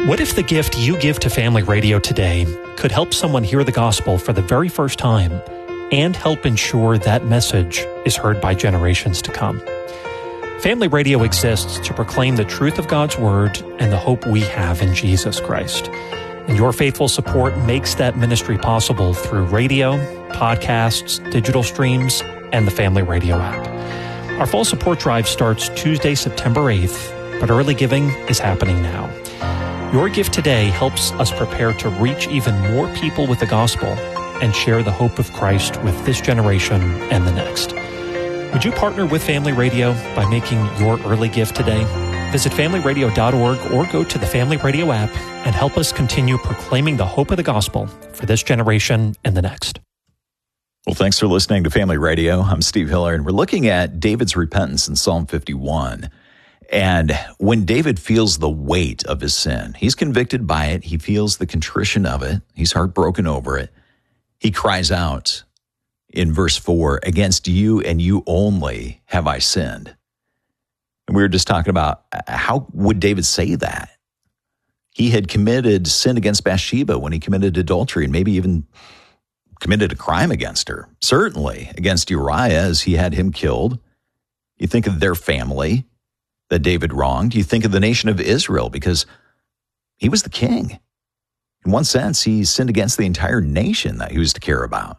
What if the gift you give to Family Radio today could help someone hear the gospel for the very first time and help ensure that message is heard by generations to come? Family Radio exists to proclaim the truth of God's Word and the hope we have in Jesus Christ. And your faithful support makes that ministry possible through radio, podcasts, digital streams, and the Family Radio app. Our fall support drive starts Tuesday, September 8th, but early giving is happening now. Your gift today helps us prepare to reach even more people with the gospel and share the hope of Christ with this generation and the next. Would you partner with Family Radio by making your early gift today? Visit familyradio.org or go to the Family Radio app and help us continue proclaiming the hope of the gospel for this generation and the next. Well, thanks for listening to Family Radio. I'm Steve Hiller, and we're looking at David's repentance in Psalm 51. And when David feels the weight of his sin, he's convicted by it. He feels the contrition of it. He's heartbroken over it. He cries out in verse 4, "Against you and you only have I sinned." And we were just talking about how would David say that? He had committed sin against Bathsheba when he committed adultery and maybe even committed a crime against her. Certainly against Uriah as he had him killed. You think of their family that David wronged. You think of the nation of Israel because he was the king. In one sense, he sinned against the entire nation that he was to care about.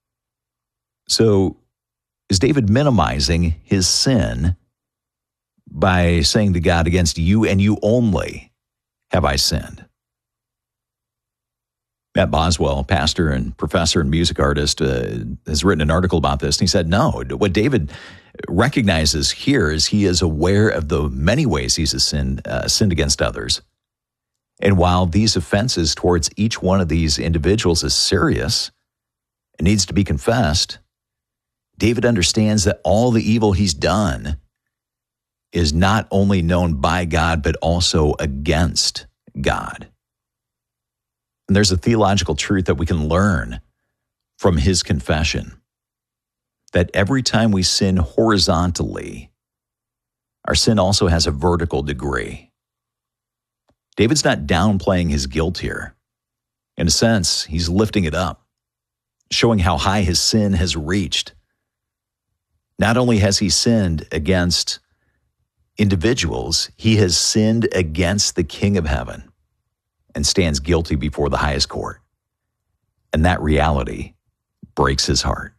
So is David minimizing his sin by saying to God, "Against you and you only have I sinned"? Matt Boswell, pastor and professor and music artist, has written an article about this, and he said, no, what David recognizes here is he is aware of the many ways he's sinned against others. And while these offenses towards each one of these individuals is serious and needs to be confessed, David understands that all the evil he's done is not only known by God, but also against God. And there's a theological truth that we can learn from his confession, that every time we sin horizontally, our sin also has a vertical degree. David's not downplaying his guilt here. In a sense, he's lifting it up, showing how high his sin has reached. Not only has he sinned against individuals, he has sinned against the King of Heaven and stands guilty before the highest court. And that reality breaks his heart.